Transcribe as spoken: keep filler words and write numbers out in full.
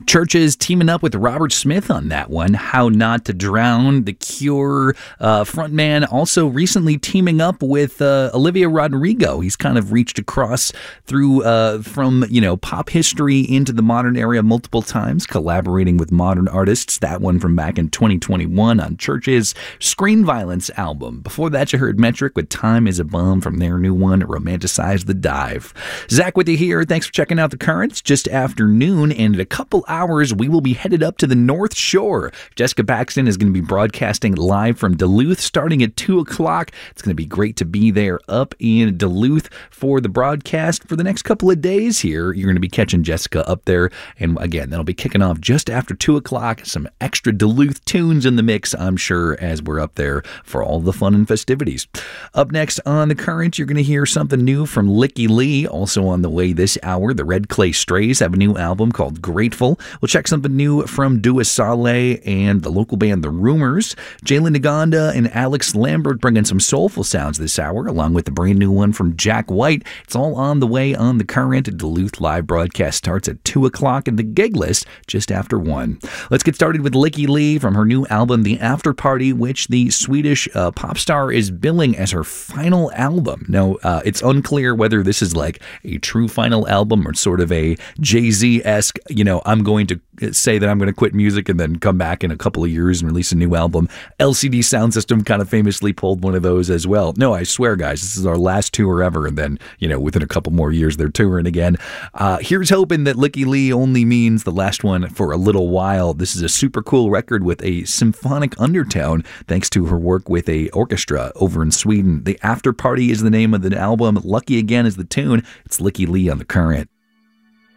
Churches teaming up with Robert Smith on that one. How Not to Drown, The Cure uh, frontman, also recently teaming up with uh, Olivia Rodrigo. He's kind of reached across through uh, from, you know, pop history into the modern era multiple times, collaborating with modern artists. That one from back in twenty twenty-one on Church's Screen Violence album. Before that, you heard Metric with Time is a Bum from their new one, Romanticize the Dive. Zach with you here. Thanks for checking out the Currents. Just after noon, and in a couple hours, we will be headed up to the North Shore. Jessica Paxton is going to be broadcasting live from Duluth starting at two o'clock. It's going to be great to be there up in Duluth for the broadcast for the next couple of days here. You're going to be catching Jessica up there. And again, that'll be kicking off just after two o'clock. Some extra Duluth tunes in the mix, I'm sure, as we're up there for all the fun and festivities. Up next on The Current, you're going to hear something new from Licky Lee. Also on the way this hour, the Red Clay Strays have a new album called Grateful. We'll check something new from Dua Saleh and the local band The Rumors. Jalen Naganda and Alex Lambert bringing some soulful sounds this hour, along with the brand new one from Jack White. It's all on the way on The Current. Duluth live broadcast starts at two o'clock and the gig list just after one. Let's get started with Licky Lee from her new album, The After Party, which the Swedish uh, pop star is billing as her final album. Now, uh, it's unclear whether this is like a true final album or sort of a Jay-Z-esque, you know, I'm going to say that I'm going to quit music and then come back in a couple of years and release a new album. L C D Sound System kind of famously pulled one of those as well. No, I swear, guys, this is our last tour ever. And then, you know, within a couple more years, they're touring again. Uh, here's hoping that Licky Lee only means the last one for a little while. This is a super cool record with a symphonic undertone, thanks to her work with a orchestra over in Sweden. The After Party is the name of the album. Lucky Again is the tune. It's Licky Lee on The Current.